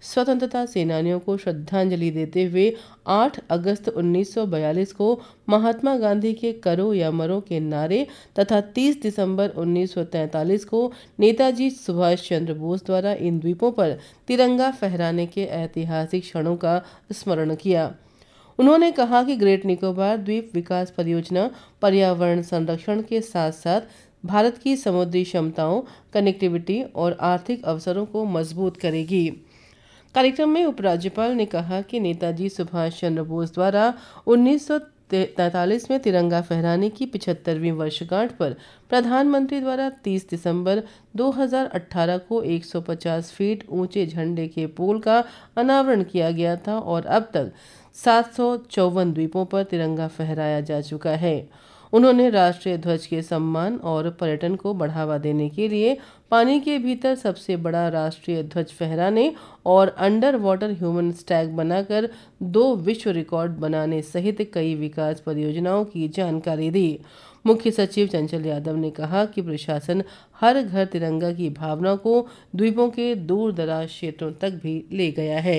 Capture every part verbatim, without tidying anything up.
स्वतंत्रता सेनानियों को श्रद्धांजलि देते हुए आठ अगस्त उन्नीस सौ बयालीस को महात्मा गांधी के करो या मरो के नारे तथा तीस दिसंबर उन्नीस सौ तैंतालीस को नेताजी सुभाष चंद्र बोस द्वारा इन द्वीपों पर तिरंगा फहराने के ऐतिहासिक क्षणों का स्मरण किया। उन्होंने कहा कि ग्रेट निकोबार द्वीप विकास परियोजना पर्यावरण संरक्षण के साथ साथ भारत की समुद्री क्षमताओं, कनेक्टिविटी और आर्थिक अवसरों को मजबूत करेगी। कार्यक्रम में उपराज्यपाल ने कहा कि नेताजी सुभाष चंद्र बोस द्वारा उन्नीस सौ तैंतालीस में तिरंगा फहराने की पचहत्तरवीं वर्षगांठ पर प्रधानमंत्री द्वारा तीस दिसंबर दो हज़ार अठारह को एक सौ पचास फीट ऊंचे झंडे के पोल का अनावरण किया गया था और अब तक सात सौ चौवन द्वीपों पर तिरंगा फहराया जा चुका है। उन्होंने राष्ट्रीय ध्वज के सम्मान और पर्यटन को बढ़ावा देने के लिए पानी के भीतर सबसे बड़ा राष्ट्रीय ध्वज फहराने और अंडर वाटर ह्यूमन स्टैग बनाकर दो विश्व रिकॉर्ड बनाने सहित कई विकास परियोजनाओं की जानकारी दी। मुख्य सचिव चंचल यादव ने कहा कि प्रशासन हर घर तिरंगा की भावना को द्वीपों के दूर दराज क्षेत्रों तक भी ले गया है।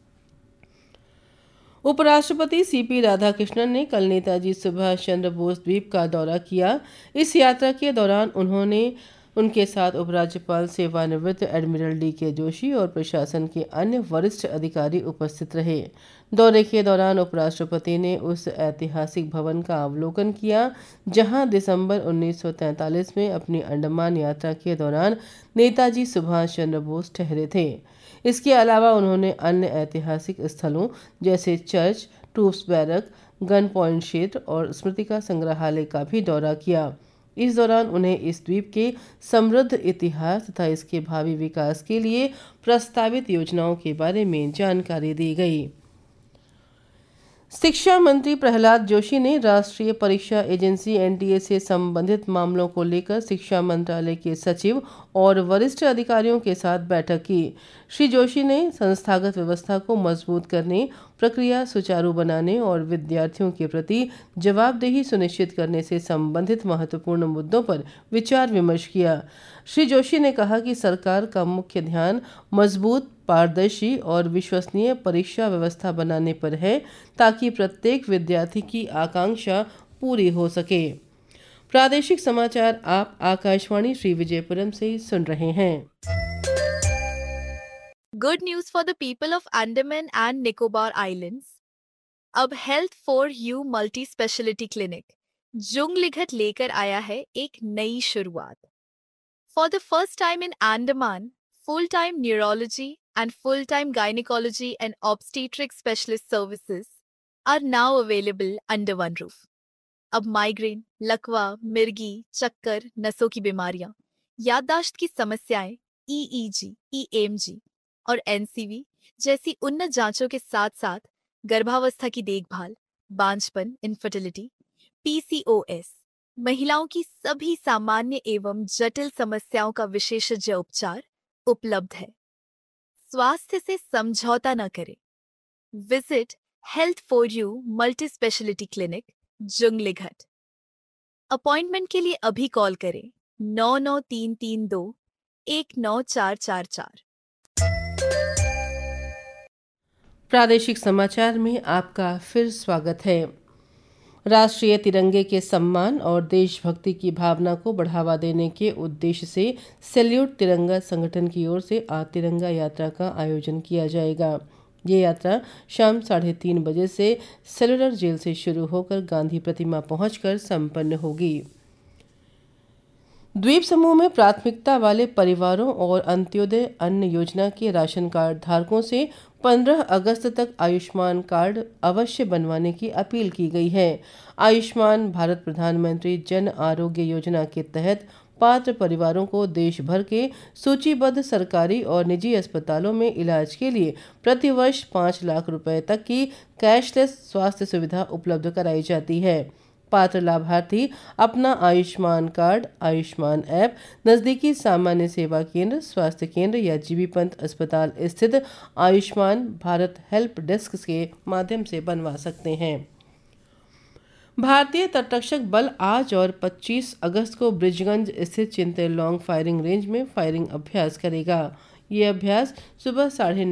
उपराष्ट्रपति सीपी राधाकृष्णन ने कल नेताजी सुभाष चंद्र बोस द्वीप का दौरा किया। इस यात्रा के दौरान उन्होंने उनके साथ उपराज्यपाल सेवानिवृत्त एडमिरल डी के जोशी और प्रशासन के अन्य वरिष्ठ अधिकारी उपस्थित रहे। दौरे के दौरान उपराष्ट्रपति ने उस ऐतिहासिक भवन का अवलोकन किया जहां दिसंबर उन्नीस सौ तैंतालीस में अपनी अंडमान यात्रा के दौरान नेताजी सुभाष चंद्र बोस ठहरे थे। इसके अलावा उन्होंने अन्य ऐतिहासिक स्थलों जैसे church, troops barrack, gun point क्षेत्र और स्मृतिका संग्रहालय का भी दौरा किया। इस दौरान उन्हें इस द्वीप के समृद्ध इतिहास तथा इसके भावी विकास के लिए प्रस्तावित योजनाओं के बारे में जानकारी दी गई। शिक्षा मंत्री प्रहलाद जोशी ने राष्ट्रीय परीक्षा एजेंसी एनटीए से संबंधित मामलों को लेकर शिक्षा मंत्रालय के सचिव और वरिष्ठ अधिकारियों के साथ बैठक की। श्री जोशी ने संस्थागत व्यवस्था को मजबूत करने, प्रक्रिया सुचारू बनाने और विद्यार्थियों के प्रति जवाबदेही सुनिश्चित करने से संबंधित महत्वपूर्ण मुद्दों पर विचार विमर्श किया। श्री जोशी ने कहा कि सरकार का मुख्य ध्यान मजबूत, पारदर्शी और विश्वसनीय परीक्षा व्यवस्था बनाने पर है ताकि प्रत्येक विद्यार्थी की आकांक्षा पूरी हो सके। प्रादेशिक समाचार आप आकाशवाणी श्री विजयपुरम से सुन रहे हैं। Good news for the people of Andaman and Nicobar islands. अब health for you multi speciality clinic जुंगलीघट लेकर आया है एक नई शुरुआत। For the first time in Andaman, full time neurology and full time gynecology and obstetric specialist services are now available under one roof. अब migraine, लकवा, मिर्गी, चक्कर, नसों की बीमारियां, याददाश्त की समस्याएं, ईईजी, ईएमजी और एनसीवी जैसी उन्नत जांचों के साथ साथ गर्भावस्था की देखभाल, बांझपन, इनफर्टिलिटी, पीसीओएस, महिलाओं की सभी सामान्य एवं जटिल समस्याओं का विशेषज्ञ उपचार उपलब्ध है। स्वास्थ्य से समझौता न करें। Visit health for you multi speciality clinic जुंगलीघट। Appointment के लिए अभी कॉल करें नौ नौ तीन तीन दो एक नौ चार चार चार। प्रादेशिक समाचार में आपका फिर स्वागत है। राष्ट्रीय तिरंगे के सम्मान और देशभक्ति की भावना को बढ़ावा देने के उद्देश्य से सैल्यूट तिरंगा संगठन की ओर से आज तिरंगा यात्रा का आयोजन किया जाएगा। ये यात्रा शाम साढ़े तीन बजे से सेलुलर जेल से शुरू होकर गांधी प्रतिमा पहुंचकर संपन्न होगी। द्वीप समूह में प्राथमिकता वाले परिवारों और अंत्योदय अन्न योजना के राशन कार्ड धारकों से पंद्रह अगस्त तक आयुष्मान कार्ड अवश्य बनवाने की अपील की गई है। आयुष्मान भारत प्रधानमंत्री जन आरोग्य योजना के तहत पात्र परिवारों को देश भर के सूचीबद्ध सरकारी और निजी अस्पतालों में इलाज के लिए प्रतिवर्ष पाँच लाख रुपए तक की कैशलेस स्वास्थ्य सुविधा उपलब्ध कराई जाती है। पात्र लाभार्थी अपना आयुष्मान कार्ड आयुष्मान ऐप नज़दीकी सामान्य सेवा केंद्र, स्वास्थ्य केंद्र या जीबी पंत अस्पताल स्थित आयुष्मान भारत हेल्प डेस्क के माध्यम से बनवा सकते हैं। भारतीय तटरक्षक बल आज और पच्चीस अगस्त को ब्रिजगंज स्थित चिंतलौंग फायरिंग रेंज में फायरिंग अभ्यास करेगा। ये अभ्यास सुबह साढ़े